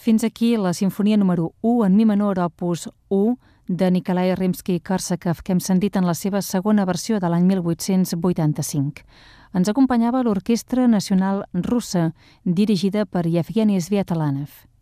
Fins aquí la sinfonia número 1 en mi menor opus 1 de Nikolai Rimsky-Korsakov, que hem sentit en la seva segona versió de l'any 1885. Ens acompanyava l'Orquestra Nacional Russa, dirigida per Yevgeny Sviatolanov.